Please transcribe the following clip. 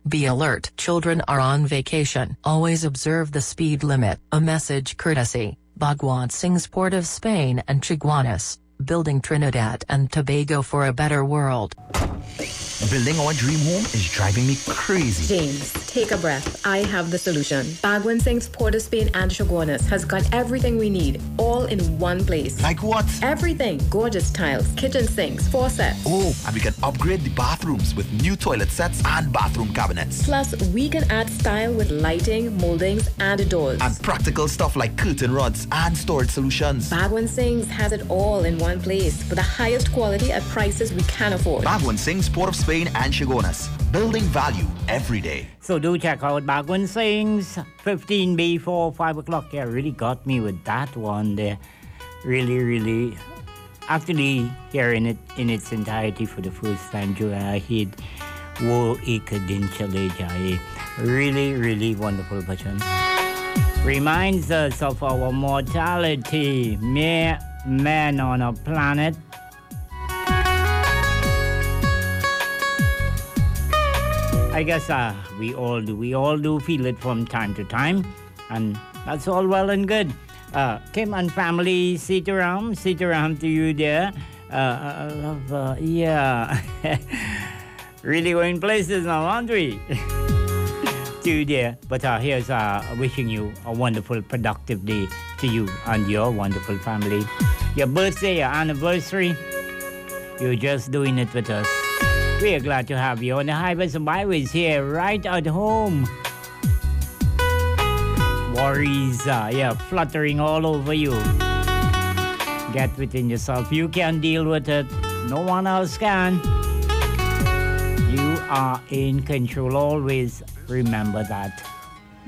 Be alert. Children are on vacation. Always observe the speed limit. A message courtesy, Bhagwan Singh's Port of Spain and Chaguanas, building Trinidad and Tobago for a better world. Building our dream home is driving me crazy. James, take a breath. I have the solution. Bhagwan Singh's Port of Spain and Chaguanas has got everything we need, all in one place. Like what? Everything. Gorgeous tiles, kitchen sinks, faucets. Oh, and we can upgrade the bathrooms with new toilet sets and bathroom cabinets. Plus, we can add style with lighting, moldings, and doors. And practical stuff like curtain rods and storage solutions. Bhagwan Singh's has it all in one place for the highest quality at prices we can afford. Bhagwan Singh's Port of Spain and Chaguanas, building value every day. So do check out Bhagwan Singh's 15 before 5 o'clock. Yeah, really got me with that one there. Really, actually hearing it in its entirety for the first time, Joe, I hit Wo Ek Din Chale Jaye. Really wonderful bhajan. Reminds us of our mortality. Mere man on a planet. I guess we all do feel it from time to time, and that's all well and good. Kim and family, Sitaram to you there. Yeah, really going places now, aren't we? To you there. But here's wishing you a wonderful, productive day to you and your wonderful family. Your birthday, your anniversary, you're just doing it with us. We are glad to have you on the highways and byways here, right at home. Worries, fluttering all over you. Get within yourself. You can deal with it. No one else can. You are in control. Always remember that.